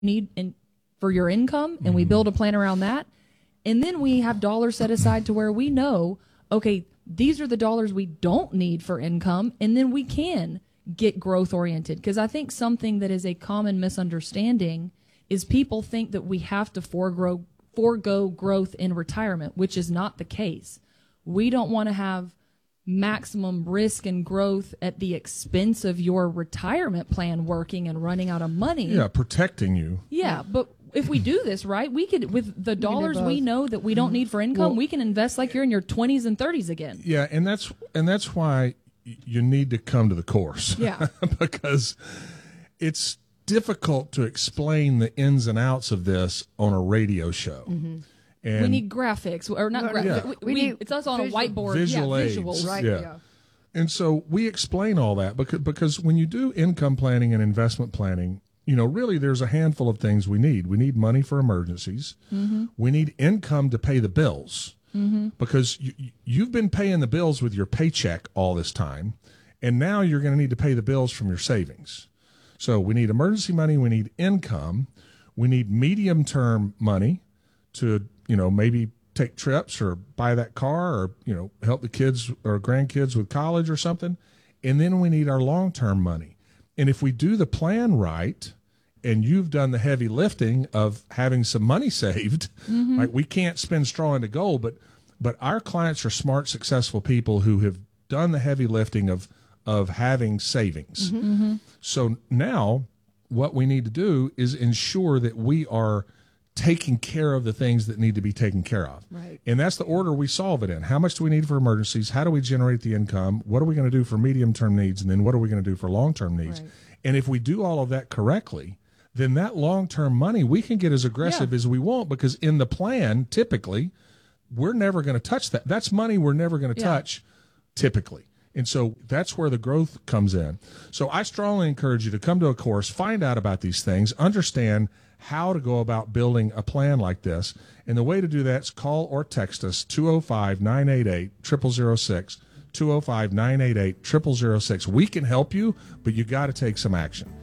need for your income, and we build a plan around that. And then we have dollars set aside to where we know, okay, these are the dollars we don't need for income, and then we can get growth oriented. Because I think something that is a common misunderstanding is people think that we have to forego growth in retirement, which is not the case. We don't want to have maximum risk and growth at the expense of your retirement plan working and running out of money. Yeah, protecting you. Yeah, but if we do this right, we could, with the dollars we know that we don't need for income, we can invest like you're in your 20s and 30s again. Yeah, and that's why you need to come to the course. Yeah. Because it's difficult to explain the ins and outs of this on a radio show. Mm-hmm. And we need graphics, or not graphics. Yeah. We need, it's us on a whiteboard. Visual aids. Visuals. Right. Yeah. And so we explain all that because when you do income planning and investment planning, really there's a handful of things we need. We need money for emergencies. Mm-hmm. We need income to pay the bills because you've been paying the bills with your paycheck all this time, and now you're going to need to pay the bills from your savings. So we need emergency money. We need income. We need medium-term money to, maybe take trips or buy that car or, help the kids or grandkids with college or something. And then we need our long-term money. And if we do the plan right, and you've done the heavy lifting of having some money saved, like we can't spend straw into gold, but our clients are smart, successful people who have done the heavy lifting of having savings. Mm-hmm. So now what we need to do is ensure that we are taking care of the things that need to be taken care of. Right. And that's the order we solve it in. How much do we need for emergencies? How do we generate the income? What are we going to do for medium-term needs? And then what are we going to do for long-term needs? Right. And if we do all of that correctly, then that long-term money, we can get as aggressive as we want, because in the plan, typically, we're never going to touch that. That's money we're never going to touch, typically. And so that's where the growth comes in. So I strongly encourage you to come to a course, find out about these things, understand how to go about building a plan like this. And the way to do that is call or text us 205-988-0006, 205-988-0006. We can help you, but you got to take some action.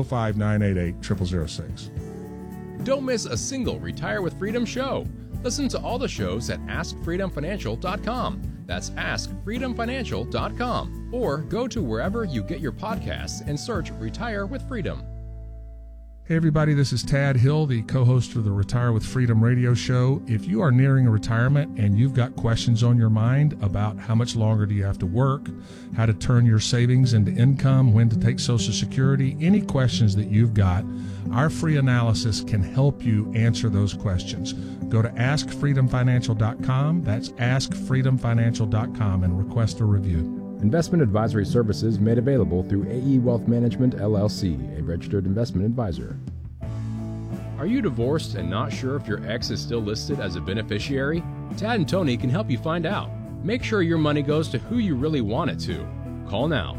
205-988-0006. Don't miss a single Retire with Freedom show. Listen to all the shows at AskFreedomFinancial.com. That's AskFreedomFinancial.com. Or go to wherever you get your podcasts and search Retire with Freedom. Hey everybody, this is Tad Hill, the co-host of the Retire with Freedom radio show. If you are nearing a retirement and you've got questions on your mind about how much longer do you have to work, how to turn your savings into income, when to take Social Security, any questions that you've got, our free analysis can help you answer those questions. Go to AskFreedomFinancial.com. That's AskFreedomFinancial.com and request a review. Investment advisory services made available through AE Wealth Management, LLC, a registered investment advisor. Are you divorced and not sure if your ex is still listed as a beneficiary? Tad and Tony can help you find out. Make sure your money goes to who you really want it to. Call now,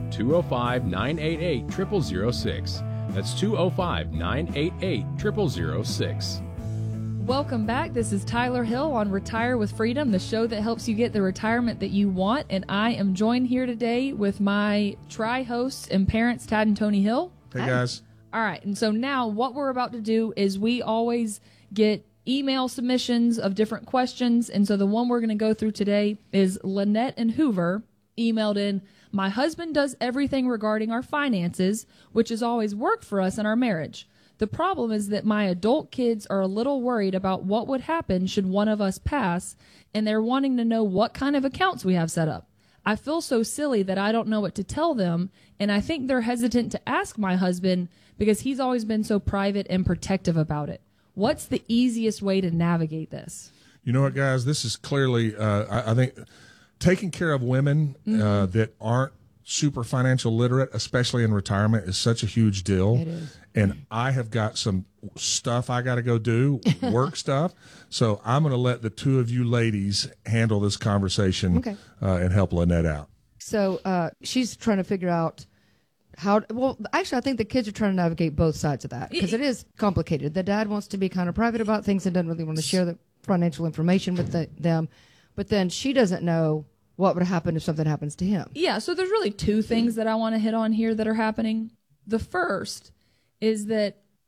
205-988-0006. That's 205-988-0006. Welcome back. This is Tyler Hill on Retire with Freedom, the show that helps you get the retirement that you want. And I am joined here today with my tri-hosts and parents, Tad and Tony Hill. Hey, guys. All right. And so now what we're about to do is we always get email submissions of different questions. And so the one we're going to go through today is Lynette and Hoover emailed in, "My husband does everything regarding our finances, which has always worked for us in our marriage. The problem is that my adult kids are a little worried about what would happen should one of us pass, and they're wanting to know what kind of accounts we have set up. I feel so silly that I don't know what to tell them, and I think they're hesitant to ask my husband because he's always been so private and protective about it. What's the easiest way to navigate this?" You know what, guys? This is clearly, I think, taking care of women that aren't super financial literate, especially in retirement, is such a huge deal. It is. And I have got some stuff I got to go do, work stuff. So I'm going to let the two of you ladies handle this conversation and help Lynette out. So she's trying to figure out how, well, actually, I think the kids are trying to navigate both sides of that because it is complicated. The dad wants to be kind of private about things and doesn't really want to share the financial information with them. But then she doesn't know what would happen if something happens to him. Yeah, so there's really two things that I want to hit on here that are happening. The first is that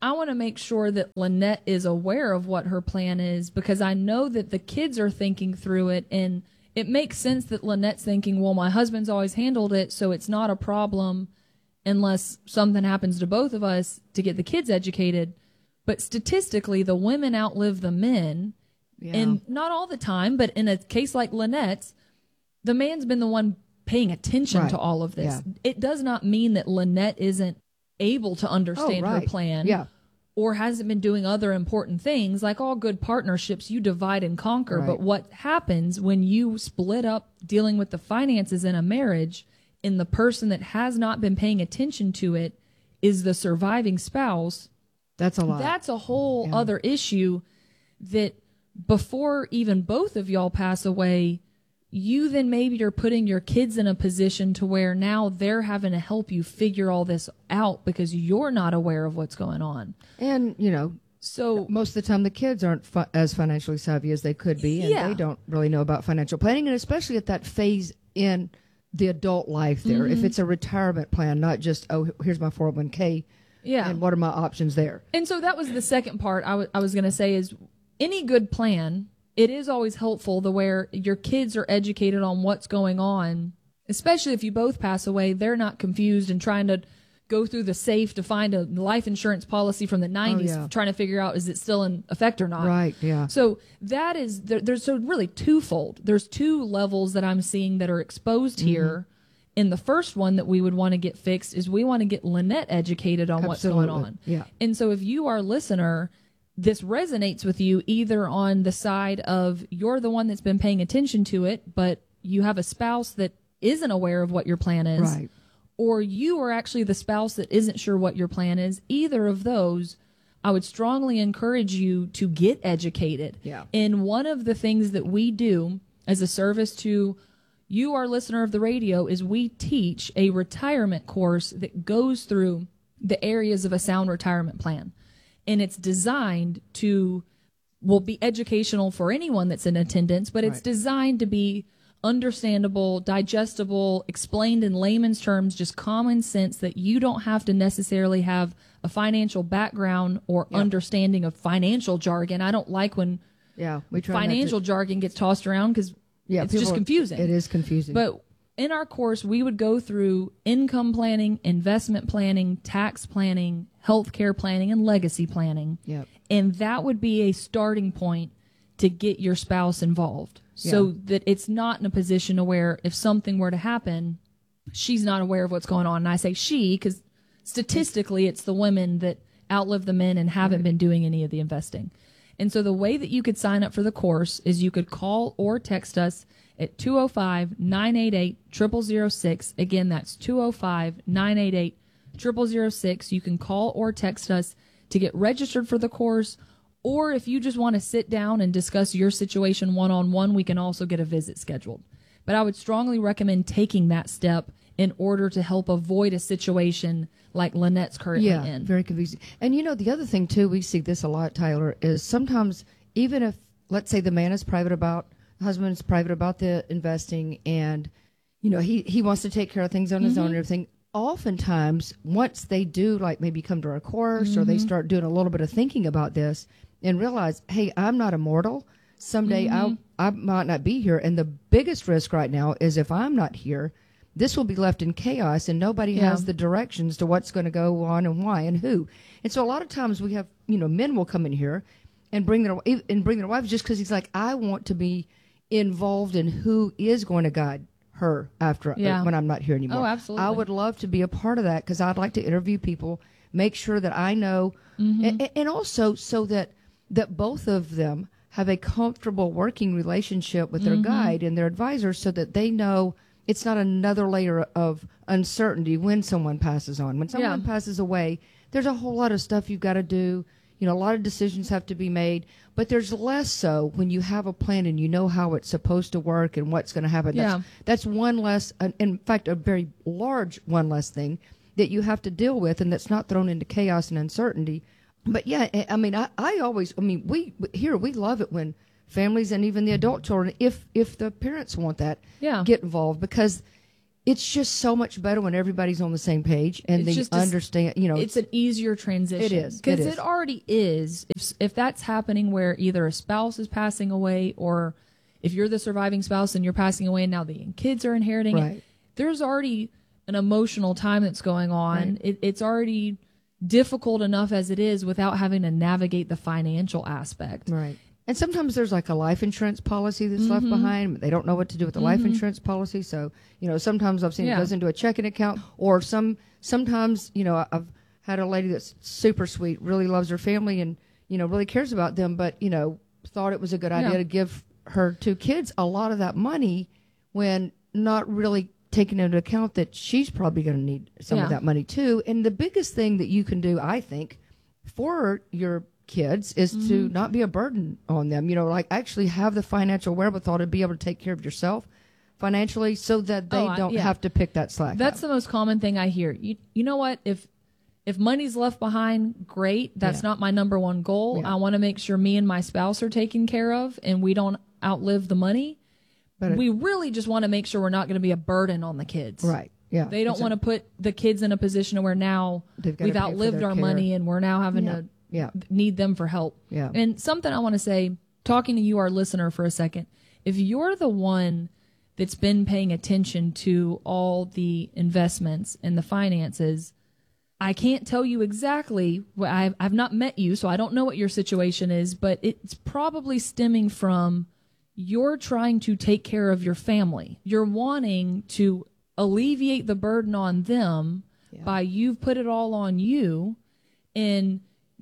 I want to make sure that Lynette is aware of what her plan is, because I know that the kids are thinking through it, and it makes sense that Lynette's thinking, well, my husband's always handled it, so it's not a problem unless something happens to both of us to get the kids educated. But statistically, the women outlive the men, and not all the time, but in a case like Lynette's, the man's been the one paying attention to all of this. Yeah. It does not mean that Lynette isn't able to understand her plan or hasn't been doing other important things. Like all good partnerships, you divide and conquer. But what happens when you split up dealing with the finances in a marriage, and the person that has not been paying attention to it is the surviving spouse? That's a lot. That's a whole other issue that before even both of y'all pass away, you then maybe are putting your kids in a position to where now they're having to help you figure all this out because you're not aware of what's going on. And, so most of the time the kids aren't as financially savvy as they could be, and they don't really know about financial planning, and especially at that phase in the adult life there. If it's a retirement plan, not just, oh, here's my 401k, and what are my options there? And so that was the second part I was going to say is any good plan, it is always helpful to where your kids are educated on what's going on, especially if you both pass away. They're not confused and trying to go through the safe to find a life insurance policy from the 90s, trying to figure out, is it still in effect or not? Right, yeah. So that is, there's so really twofold. There's two levels that I'm seeing that are exposed here. And the first one that we would want to get fixed is we want to get Lynette educated on what's going on. Yeah. And so if you are a listener, this resonates with you either on the side of you're the one that's been paying attention to it, but you have a spouse that isn't aware of what your plan is, right, or you are actually the spouse that isn't sure what your plan is. Either of those, I would strongly encourage you to get educated. Yeah. And one of the things that we do as a service to you, our listener of the radio, is we teach a retirement course that goes through the areas of a sound retirement plan. And it's designed to, be educational for anyone that's in attendance, but it's designed to be understandable, digestible, explained in layman's terms, just common sense, that you don't have to necessarily have a financial background or understanding of financial jargon. I don't like when financial jargon gets tossed around because it's just confusing. It is confusing. But in our course, we would go through income planning, investment planning, tax planning, healthcare planning, and legacy planning. Yep. And that would be a starting point to get your spouse involved so that it's not in a position to where if something were to happen, she's not aware of what's going on. And I say she because statistically it's the women that outlive the men and haven't been doing any of the investing. And so the way that you could sign up for the course is you could call or text us at 205-988-0006. Again, that's 205-988-0006. You can call or text us to get registered for the course, or if you just want to sit down and discuss your situation one-on-one, we can also get a visit scheduled. But I would strongly recommend taking that step in order to help avoid a situation like Lynette's currently in. Yeah, very confusing. And the other thing, too, we see this a lot, Tyler, is sometimes even if, let's say the man is private about, the husband is private about the investing, and, he wants to take care of things on his own and everything, oftentimes once they do, like maybe come to our course or they start doing a little bit of thinking about this and realize, hey, I'm not immortal. Someday I might not be here. And the biggest risk right now is if I'm not here, this will be left in chaos and nobody has the directions to what's going to go on and why and who. And so a lot of times we have, men will come in here and bring their wives just because he's like, I want to be involved in who is going to guide her after when I'm not here anymore. Oh, absolutely. I would love to be a part of that because I'd like to interview people, make sure that I know, and also so that both of them have a comfortable working relationship with their guide and their advisor so that they know it's not another layer of uncertainty when someone passes on. When someone passes away, there's a whole lot of stuff you've got to do. A lot of decisions have to be made, but there's less so when you have a plan and you know how it's supposed to work and what's going to happen. That's one less, in fact, a very large one less thing that you have to deal with, and that's not thrown into chaos and uncertainty. But we love it when families and even the adult children, if the parents want that, get involved, because it's just so much better when everybody's on the same page and It's they just understand, it's an easier transition. It is. Because It is. it already is. If that's happening where either a spouse is passing away or if you're the surviving spouse and you're passing away and now the kids are inheriting Right. it, there's already an emotional time that's going on. Right. It's already difficult enough as it is without having to navigate the financial aspect. Right. And sometimes there's like a life insurance policy that's left behind. They don't know what to do with the life insurance policy. So, sometimes I've seen it goes into a checking account, or sometimes, I've had a lady that's super sweet, really loves her family and, really cares about them, but, thought it was a good idea to give her 2 kids a lot of that money when not really taking into account that she's probably going to need some of that money too. And the biggest thing that you can do, I think, for your kids is to not be a burden on them, like actually have the financial wherewithal to be able to take care of yourself financially so that they don't have to pick that slack That's up. the most common thing I hear. You know what? If money's left behind, great. That's not my number one goal. Yeah. I want to make sure me and my spouse are taken care of and we don't outlive the money. But we really just want to make sure we're not going to be a burden on the kids. Right. Yeah. They don't want to put the kids in a position where now They've gotta we've pay for outlived their our care. money and we're now having to need them for help. Yeah. And something I want to say, talking to you, our listener, for a second, if you're the one that's been paying attention to all the investments and the finances, I can't tell you exactly. I've not met you, so I don't know what your situation is, but it's probably stemming from you're trying to take care of your family. You're wanting to alleviate the burden on them by you've put it all on you, and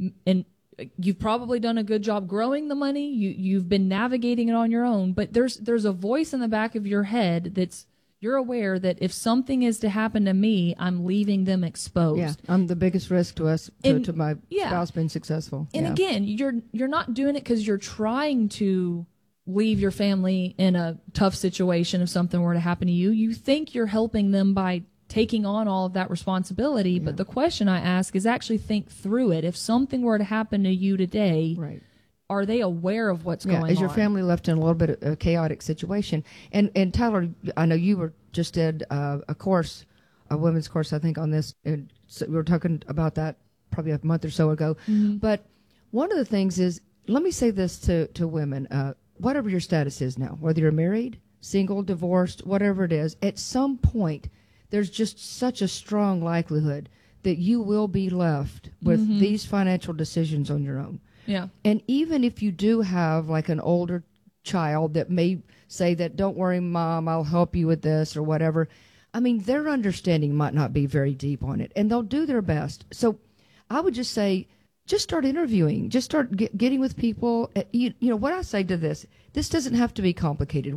you've probably done a good job growing the money. You've been navigating it on your own, but there's a voice in the back of your head that's you're aware that if something is to happen to me, I'm leaving them exposed. Yeah, I'm the biggest risk to us to my spouse being successful. And again, you're not doing it because you're trying to leave your family in a tough situation if something were to happen to you. You think you're helping them by taking on all of that responsibility, but the question I ask is actually think through it. If something were to happen to you today, right. Are they aware of what's going on? Is your family left in a little bit of a chaotic situation? And Tyler, I know you just did a course, a women's course, I think, on this. And so we were talking about that probably a month or so ago. Mm-hmm. But one of the things is, let me say this to women, whatever your status is now, whether you're married, single, divorced, whatever it is, at some point, there's just such a strong likelihood that you will be left with these financial decisions on your own. Yeah. And even if you do have like an older child that may say that, don't worry, Mom, I'll help you with this or whatever. I mean, their understanding might not be very deep on it, and they'll do their best. So I would just say, just start interviewing. Just start getting with people. You know, what I say to this doesn't have to be complicated.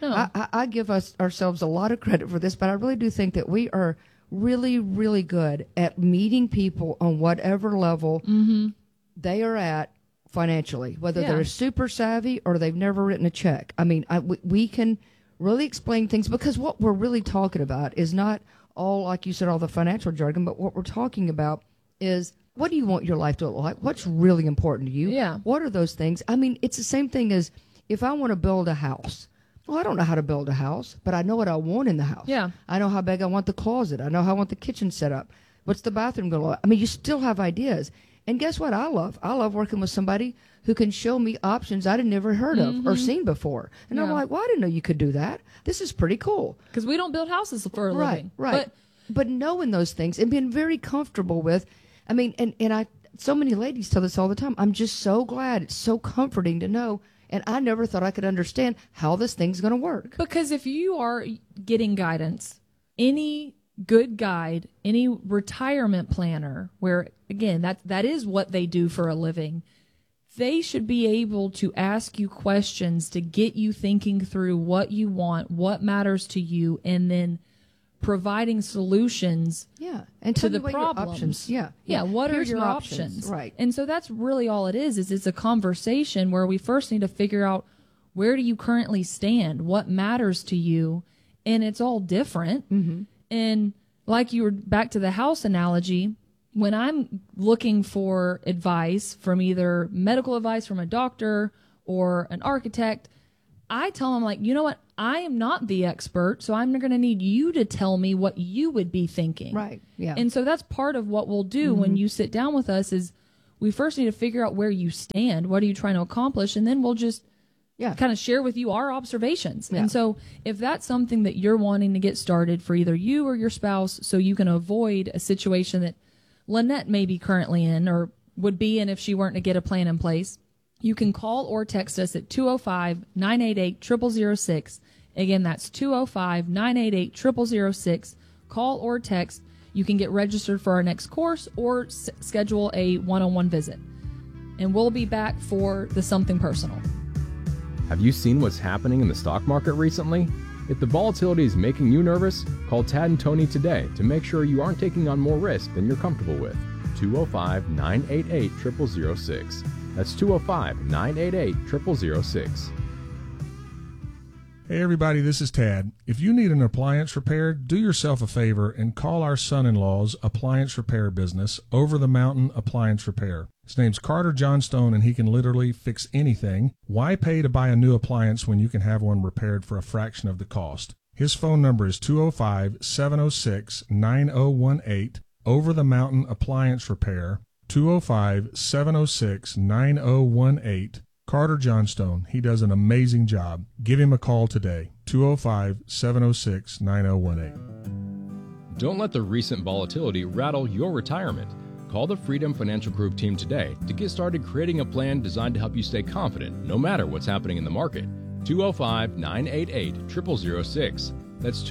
I give ourselves a lot of credit for this, but I really do think that we are really, really good at meeting people on whatever level they are at financially, whether they're super savvy or they've never written a check. I mean, we can really explain things, because what we're really talking about is not all, like you said, all the financial jargon, but what we're talking about is, what do you want your life to look like? What's really important to you? Yeah. What are those things? I mean, it's the same thing as if I want to build a house. Well, I don't know how to build a house, but I know what I want in the house. Yeah. I know how big I want the closet. I know how I want the kitchen set up. What's the bathroom going to look like? I mean, you still have ideas. And guess what I love? I love working with somebody who can show me options I'd never heard of or seen before. And I'm like, well, I didn't know you could do that. This is pretty cool. Because we don't build houses for a living. Right. But knowing those things and being very comfortable with, I mean, and so many ladies tell this all the time. I'm just so glad. It's so comforting to know. And I never thought I could understand how this thing's going to work. Because if you are getting guidance, any good guide, any retirement planner, where, again, that is what they do for a living, they should be able to ask you questions to get you thinking through what you want, what matters to you, and then providing solutions and to the what problems. Your options. What Here's are your my options? Right. And so that's really all it is it's a conversation where we first need to figure out, where do you currently stand? What matters to you? And it's all different. Mm-hmm. And like you were back to the house analogy, when I'm looking for advice from either medical advice from a doctor or an architect, I tell them, like, you know what? I am not the expert, so I'm going to need you to tell me what you would be thinking. Right. Yeah. And so that's part of what we'll do when you sit down with us is we first need to figure out where you stand. What are you trying to accomplish? And then we'll just kind of share with you our observations. Yeah. And so if that's something that you're wanting to get started for either you or your spouse so you can avoid a situation that Lynette may be currently in or would be in if she weren't to get a plan in place, you can call or text us at 205-988-0006. Again, that's 205-988-0006. Call or text. You can get registered for our next course or schedule a one-on-one visit. And we'll be back for the Something Personal. Have you seen what's happening in the stock market recently? If the volatility is making you nervous, call Tad and Tony today to make sure you aren't taking on more risk than you're comfortable with. 205-988-0006. That's 205-988-0006. Hey everybody, this is Tad. If you need an appliance repaired, do yourself a favor and call our son-in-law's appliance repair business, Over the Mountain Appliance Repair. His name's Carter Johnstone, and he can literally fix anything. Why pay to buy a new appliance when you can have one repaired for a fraction of the cost? His phone number is 205-706-9018, Over the Mountain Appliance Repair, 205-706-9018. Carter Johnstone. He does an amazing job. Give him a call today, 205-706-9018. Don't let the recent volatility rattle your retirement. Call the Freedom Financial Group team today to get started creating a plan designed to help you stay confident no matter what's happening in the market. 205-988-0006. That's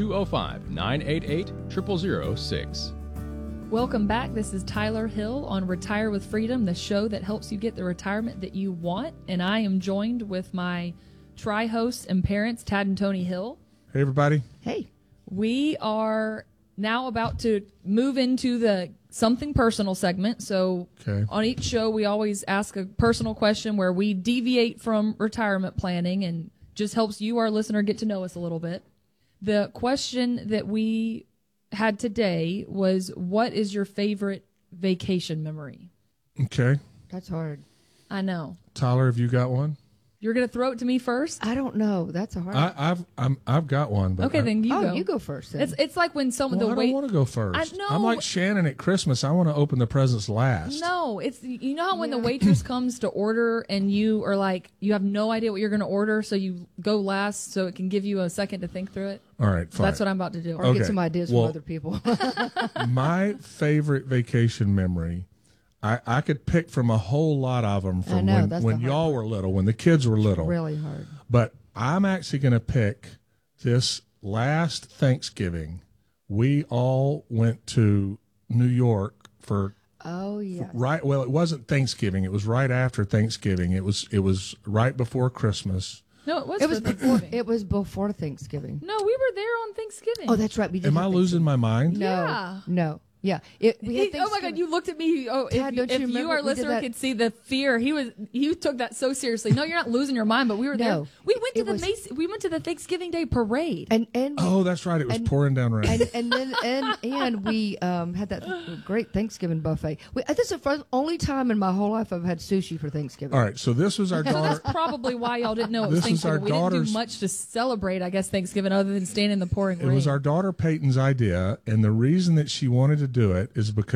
205-988-0006. Welcome back. This is Tyler Hill on Retire with Freedom, the show that helps you get the retirement that you want. And I am joined with my tri-hosts and parents, Tad and Tony Hill. Hey everybody. Hey. We are now about to move into the Something Personal segment. So on each show, we always ask a personal question where we deviate from retirement planning and just helps you, our listener, get to know us a little bit. The question that we had today was, what is your favorite vacation memory? Okay. That's hard. I know. Tyler, have you got one? You're going to throw it to me first? I don't know. That's a hard. I've got one. But okay, then you go. You go first. Then. It's like when some of I the don't want to go first. know. I'm like Shannon at Christmas. I want to open the presents last. No, it's you know how when the waitress comes to order and you are like you have no idea what you're going to order, so you go last so it can give you a second to think through it. All right, fine. That's what I'm about to do. Or get some ideas from other people. My favorite vacation memory, I could pick from a whole lot of them from when y'all were little, when the kids were little. Really hard. But I'm actually going to pick this last Thanksgiving. We all went to New York for. Oh yeah. Right. Well, it wasn't Thanksgiving. It was right after Thanksgiving. It was right before Christmas. No, it was before. It was before Thanksgiving. No, we were there on Thanksgiving. Oh, that's right. We did. Am I losing my mind? No. Yeah. No. Yeah. Oh my God! You looked at me. Oh, Tad, if you, our listener, could see the fear, he took that so seriously. No, you're not losing your mind. But we were there. We went to we went to the Thanksgiving Day parade. And oh, that's right. It was pouring down rain. And we had that great Thanksgiving buffet. This is the only time in my whole life I've had sushi for Thanksgiving. All right, so this was our daughter. So that's probably why y'all didn't know it was Thanksgiving. We didn't do much to celebrate, I guess, Thanksgiving other than staying in the pouring rain. It was our daughter Peyton's idea, and the reason that she wanted to do it is because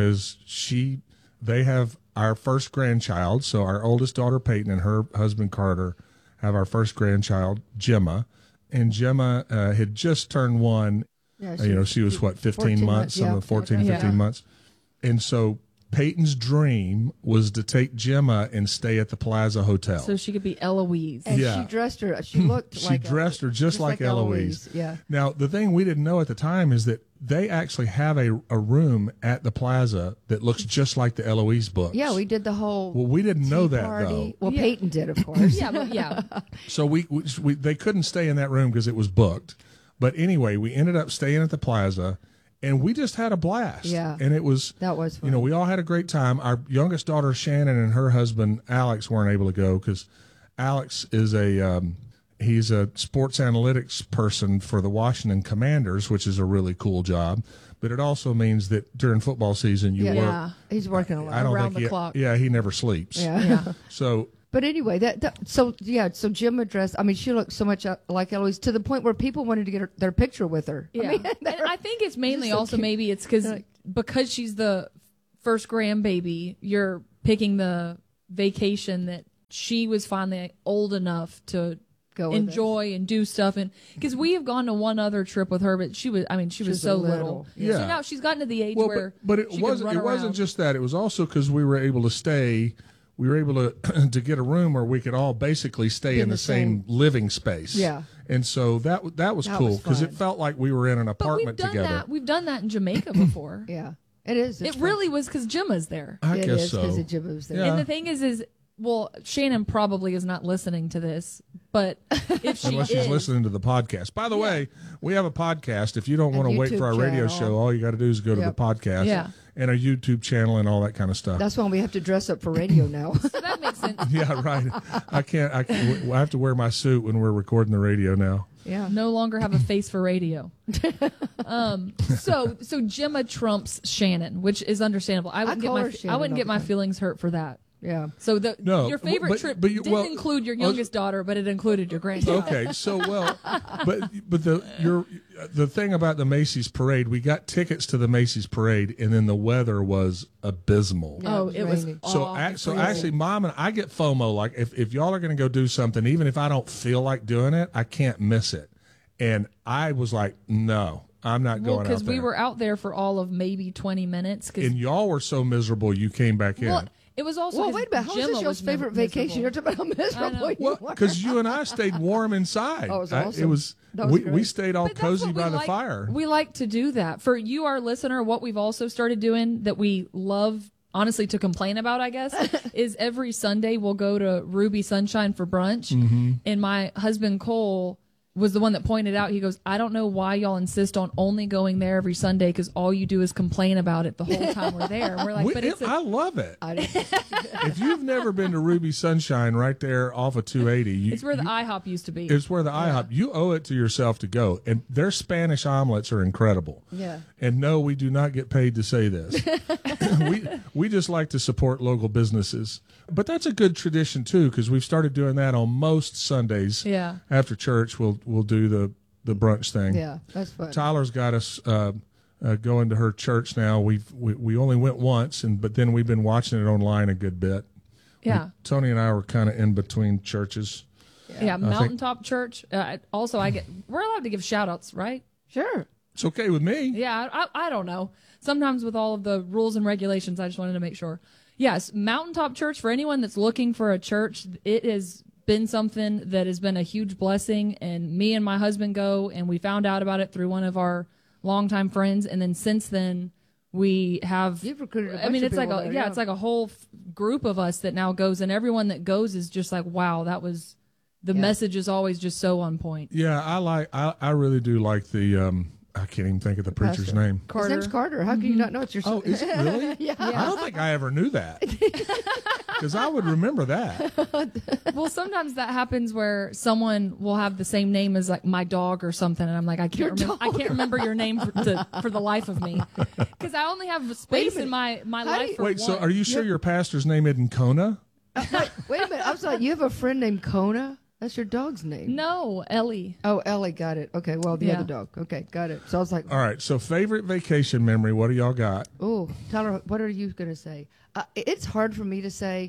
they have our first grandchild. So our oldest daughter Peyton and her husband Carter have our first grandchild Gemma, and Gemma had just turned one. Yeah, she was 15 months, 14, 15 months, and so Peyton's dream was to take Gemma and stay at the Plaza Hotel, so she could be Eloise. And she dressed her. She looked. She dressed her just like Eloise. Yeah. Now the thing we didn't know at the time is that they actually have a room at the Plaza that looks just like the Eloise books. Yeah, we did the whole. Well, we didn't know that party. though. Well, Peyton did, of course. Yeah. So we they couldn't stay in that room because it was booked. But anyway, we ended up staying at the Plaza, and we just had a blast. Yeah, and that was fun. We all had a great time. Our youngest daughter Shannon and her husband Alex weren't able to go because Alex is he's a sports analytics person for the Washington Commanders, which is a really cool job. But it also means that during football season you work. Yeah, he's working a lot around the clock. Yeah, he never sleeps. Yeah. So But anyway, so Jim addressed. I mean, she looked so much like Eloise to the point where people wanted to get their picture with her. Yeah, I mean, and I think it's mainly so also cute. maybe it's because she's the first grandbaby. You're picking the vacation that she was finally old enough to Go with enjoy and do stuff, and because we have gone to one other trip with her, but she was so little. Yeah. So now she's gotten to the age Well, where but it she wasn't. can It run wasn't around. just that. It was also because we were able to stay. We were able to to get a room where we could all basically stay in the same living space. Yeah. And so that was That was cool because it fun. felt like we were in an But apartment we've done together. that. We've done that in Jamaica before. Yeah, it is. It really was because Gemma's there. I It guess is so. because of Jim was there. Yeah. And the thing is well, Shannon probably is not listening to this, but if she Unless is, she's listening to the podcast. By the way, we have a podcast. If you don't want to wait YouTube for our radio channel. show, all you got to do is go to the Yep. podcast Yeah. and a YouTube channel and all that kind of stuff. That's why we have to dress up for radio now. so that makes sense. Yeah, right. I have to wear my suit when we're recording the radio now. Yeah. No longer have a face for radio. So Gemma trumps Shannon, which is understandable. I wouldn't call her get Shannon all my the time. feelings hurt for that. Yeah. So No, your favorite but- trip but you- didn't well, include your I was- youngest daughter, but it included your granddaughter. Okay, so but the thing about the Macy's parade, we got tickets to the Macy's parade, and then the weather was abysmal. Yeah, Oh, it it was was rainy. So actually, Mom and I get FOMO. Like if y'all are going to go do something, even if I don't feel like doing it, I can't miss it. And I was like, no, I'm not Well, going out because there. we were out there for all of maybe 20 minutes. Cause, and y'all were so miserable, you came back in. well, it was also. Well, 'cause wait a minute. How Gemma is this your was favorite miserable. vacation? You're talking about how miserable you Well, were. because you and I stayed warm inside. Oh, it was It awesome. was, That was we great. stayed all But that's cozy what we by the like- fire. We like to do that. For you, our listener, what we've also started doing that we love, honestly, to complain about, I guess, is every Sunday we'll go to Ruby Sunshine for brunch. Mm-hmm. And my husband, Cole, was the one that pointed out, he goes, I don't know why y'all insist on only going there every Sunday because all you do is complain about it the whole time we're there. And we're like, but it's I love it. I didn't- If you've never been to Ruby Sunshine, right there off of 280, it's where the IHOP used to be. it's where the IHOP. You owe it to yourself to go, and their Spanish omelets are incredible. Yeah. And no, we do not get paid to say this. we just like to support local businesses, but that's a good tradition too because we've started doing that on most Sundays. Yeah. After church, we'll do the brunch thing. Yeah, that's fun. Tyler's got us going to her church now. We only went once, but then we've been watching it online a good bit. Yeah. Tony and I were kind of in between churches. Yeah. Mountaintop Church. Also, we're allowed to give shout outs, right? Sure. It's okay with me. Yeah, I don't know. Sometimes with all of the rules and regulations, I just wanted to make sure. Yes, Mountaintop Church, for anyone that's looking for a church, it has been something that has been a huge blessing. And me and my husband go, and we found out about it through one of our longtime friends. And then since then, we have. You've recruited a I bunch mean, of it's like people a there, it's like a whole group of us that now goes, and everyone that goes is just like, wow, that was. The message is always just so on point. Yeah, I really do like the I can't even think of the preacher's Pastor. name. His name's Carter. How can you not know it's your Oh, is it really? Yeah. I don't think I ever knew that. Because I would remember that. Well, sometimes that happens where someone will have the same name as like my dog or something, and I'm like, I can't remember your name for the life of me, because I only have space in my life for Wait, so one. are you sure your pastor's name isn't Kona? Wait a minute. I was like, you have a friend named Kona? That's your dog's name. No, Ellie. Oh, Ellie, got it. Okay, well, the Yeah. other dog. Okay, got it. So I was like, All right, so favorite vacation memory, what do y'all got? oh, Tyler, what are you going to say? It's hard for me to say.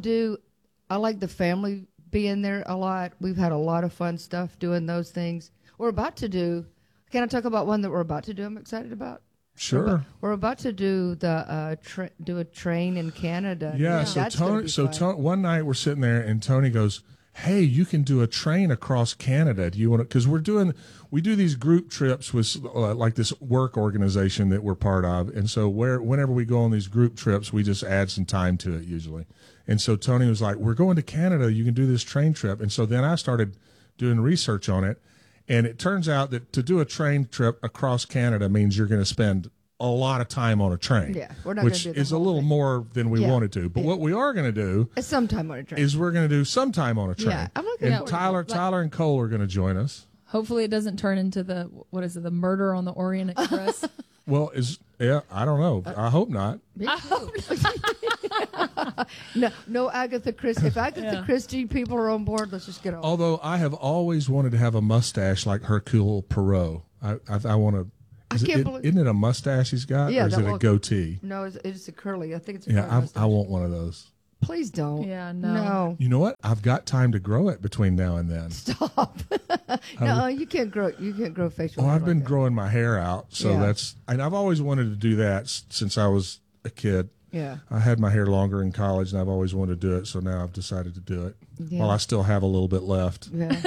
I like the family being there a lot. We've had a lot of fun stuff doing those things. We're about to do, can I talk about one that we're about to do I'm excited about? Sure. We're about to do the do a train in Canada. Yeah, That's gonna be fun. Tony, one night we're sitting there and Tony goes, "Hey, you can do a train across Canada. Do you want to?" Because we do these group trips with like this work organization that we're part of, and so whenever we go on these group trips, we just add some time to it usually. And so Tony was like, "We're going to Canada. You can do this train trip." And so then I started doing research on it, and it turns out that to do a train trip across Canada means you're going to spend a lot of time on a train. Yeah, we're not gonna which do the is a whole little thing. more than we Yeah. wanted to. But what we are going to do It's sometime on a train. is we're going to do sometime on a train. Yeah, I'm looking and at Tyler and Cole are going to join us. Hopefully, it doesn't turn into the the murder on the Orient Express. Well, I don't know. I hope not. I hope. No Agatha Christie. If Agatha Christie people are on board, let's just get on. Although I have always wanted to have a mustache like Hercule Poirot. I want to. Isn't it a mustache he's got, or is it a goatee? No, it's a curly. I think it's a Yeah, curly mustache. I want one of those. Please don't. Yeah, no. You know what? I've got time to grow it between now and then. Stop. No, you can't grow. You can't grow facial Well, hair. I've been like that. growing my hair out, so Yeah. and I've always wanted to do that since I was a kid. Yeah. I had my hair longer in college, and I've always wanted to do it, so now I've decided to do it. Yeah. While I still have a little bit left. Yeah.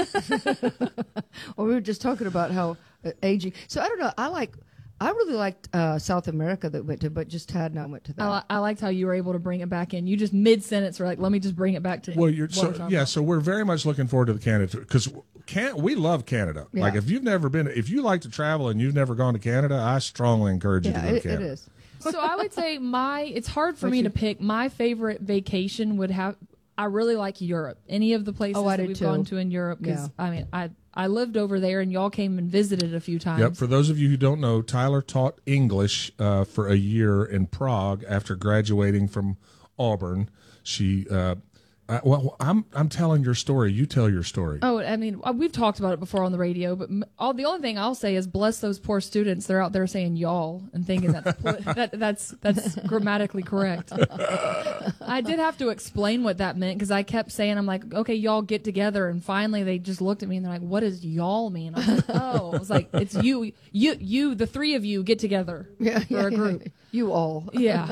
Well, we were just talking about how aging. So I don't know. I really liked South America that we went to, but just Tad and I went to that. I liked how you were able to bring it back in. You just mid-sentence were like, let me just bring it back to Well, about. so we're very much looking forward to the Canada because we love Canada. Yeah. Like if you like to travel and you've never gone to Canada, I strongly encourage you to go to it Canada. is. So I would say it's hard for me to pick. My favorite vacation I really like Europe. Any of the places I that do we've too. gone to in Europe. Because, Yeah. I lived over there and y'all came and visited a few times. Yep. For those of you who don't know, Tyler taught English for a year in Prague after graduating from Auburn. She, I'm telling your story. You tell your story. Oh, I mean, we've talked about it before on the radio, but the only thing I'll say is bless those poor students. They're out there saying y'all and thinking that's grammatically correct. I did have to explain what that meant because I kept saying, I'm like, okay, y'all get together. And finally they just looked at me and they're like, what does y'all mean? I was like, oh, I was like, it's you, the three of you get together for a group. You all. Yeah.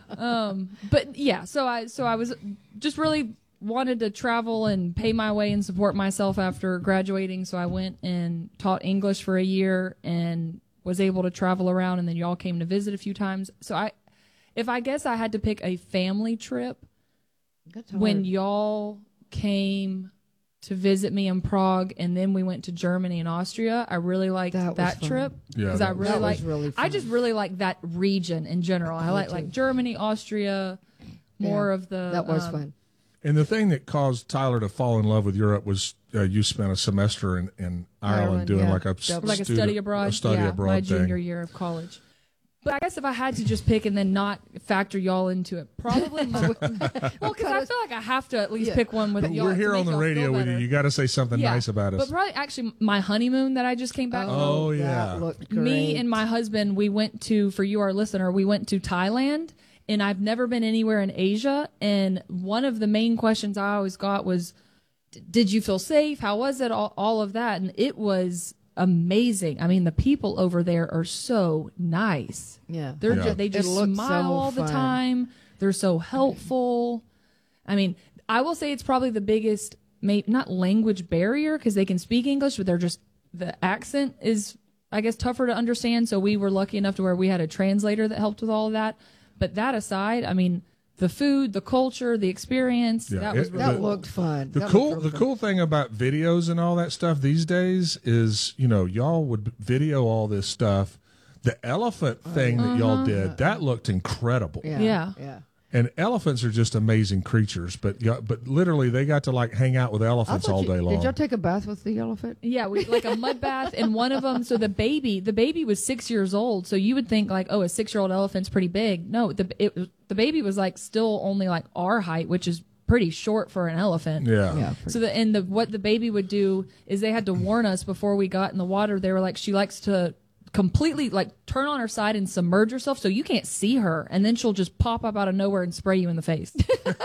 But yeah, so I was just really wanted to travel and pay my way and support myself after graduating. So I went and taught English for a year and was able to travel around, and then y'all came to visit a few times. So if I guess I had to pick a family trip, That's hard. when y'all came to visit me in Prague and then we went to Germany and Austria, I really liked That was that fun. trip Yeah, because I that really was like really I fun. just really like that region in general. I like too. Germany, Austria, more Yeah, of the that was fun. And the thing that caused Tyler to fall in love with Europe was you spent a semester in Ireland Ireland, doing yeah. like a like a study abroad. a study yeah, abroad my thing. junior year of college. But I guess if I had to just pick and then not factor y'all into it, probably well, because I feel like I have to at least pick one with y'all. We're here to on make the y'all radio feel with you. better. You got to say something Yeah, nice about us. But probably actually my honeymoon that I just came back from. Oh, yeah. That looked great. Me and my husband, we went to, for you, our listener, we went to Thailand, and I've never been anywhere in Asia. And one of the main questions I always got was, did you feel safe? How was it? All of that. And it was amazing. I mean, the people over there are so nice. Yeah. They just It looked smile so all the fun. time. They're so helpful. I mean, I will say it's probably the biggest, not language barrier because they can speak English, but the accent is, I guess, tougher to understand. So we were lucky enough to where we had a translator that helped with all of that. But that aside, I mean, the food, the culture, the experience, Yeah, that was really That cool. looked fun. The That cool looked really fun. cool thing about videos and all that stuff these days is, y'all would video all this stuff. The elephant thing that y'all did, that looked incredible. Yeah. Yeah. And elephants are just amazing creatures, but literally they got to like hang out with elephants all day long. Did y'all take a bath with the elephant? Yeah, we like a mud bath, and one of them. So the baby was 6 years old. So you would think like, oh, a 6-year-old elephant's pretty big. No, the baby was like still only like our height, which is pretty short for an elephant. Yeah. Yeah. So what the baby would do is they had to warn us before we got in the water. They were like, she likes to completely like turn on her side and submerge herself so you can't see her, and then she'll just pop up out of nowhere and spray you in the face.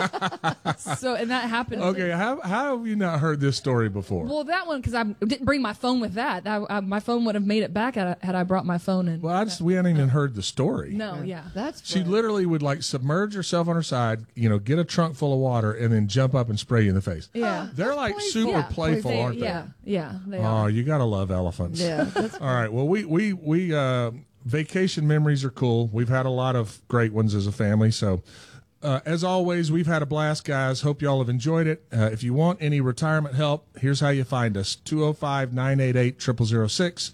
So and that happened. Okay, how have you not heard this story before? Well, that one because I didn't bring my phone with that. My phone would have made it back had I brought my phone in. Well, we hadn't even heard the story. No, yeah. That's She fun. literally would like submerge herself on her side, get a trunk full of water, and then jump up and spray you in the face. Yeah. They're like playful. super Yeah, playful, They- aren't they? Yeah, they Oh, are. you gotta love elephants. Yeah. That's All right. Well, we vacation memories are cool. We've had a lot of great ones as a family. So, as always, we've had a blast, guys. Hope y'all have enjoyed it. If you want any retirement help, here's how you find us: 205-988-0006,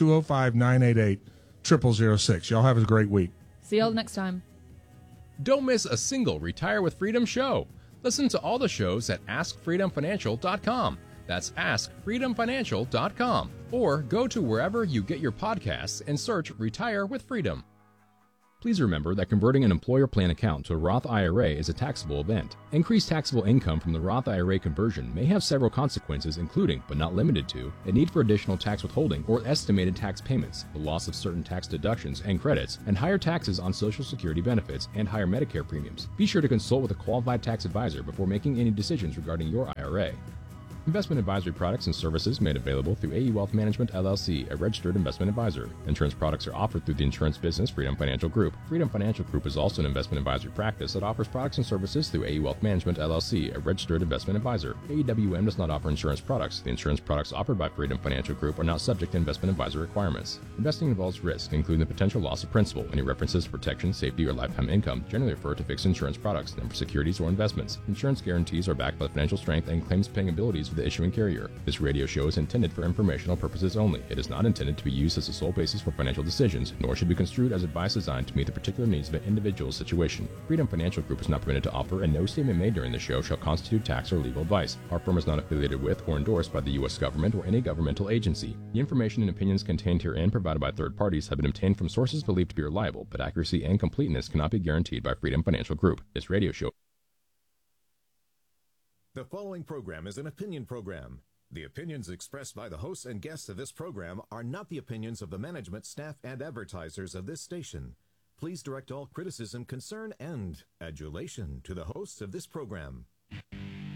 205-988-0006. Y'all have a great week. See y'all next time. Don't miss a single Retire with Freedom show. Listen to all the shows at AskFreedomFinancial.com. That's AskFreedomFinancial.com. Or go to wherever you get your podcasts and search Retire with Freedom. Please remember that converting an employer plan account to a Roth IRA is a taxable event. Increased taxable income from the Roth IRA conversion may have several consequences, including, but not limited to, a need for additional tax withholding or estimated tax payments, the loss of certain tax deductions and credits, and higher taxes on Social Security benefits and higher Medicare premiums. Be sure to consult with a qualified tax advisor before making any decisions regarding your IRA. Investment advisory products and services made available through AE Wealth Management, LLC, a registered investment advisor. Insurance products are offered through the insurance business Freedom Financial Group. Freedom Financial Group is also an investment advisory practice that offers products and services through AE Wealth Management, LLC, a registered investment advisor. AEWM does not offer insurance products. The insurance products offered by Freedom Financial Group are not subject to investment advisor requirements. Investing involves risk, including the potential loss of principal. Any references to protection, safety, or lifetime income generally refer to fixed insurance products, never securities or investments. Insurance guarantees are backed by the financial strength and claims-paying abilities of the issuing carrier. This radio show is intended for informational purposes only. It is not intended to be used as the sole basis for financial decisions, nor should be construed as advice designed to meet the particular needs of an individual's situation. Freedom Financial Group is not permitted to offer, and no statement made during the show shall constitute tax or legal advice. Our firm is not affiliated with or endorsed by the U.S. government or any governmental agency. The information and opinions contained herein provided by third parties have been obtained from sources believed to be reliable, but accuracy and completeness cannot be guaranteed by Freedom Financial Group. This radio show. The following program is an opinion program. The opinions expressed by the hosts and guests of this program are not the opinions of the management, staff, and advertisers of this station. Please direct all criticism, concern, and adulation to the hosts of this program.